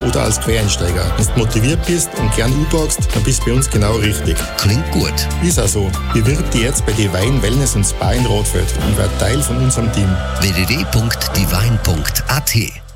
oder als Quereinsteiger. Wenn du motiviert bist und gern U-boxst, dann bist du bei uns genau richtig. Klingt gut. Ist auch so. Bewirb dich jetzt bei Divine Wellness und Spa in Rotfeld und werd Teil von unserem Team. www.divine.at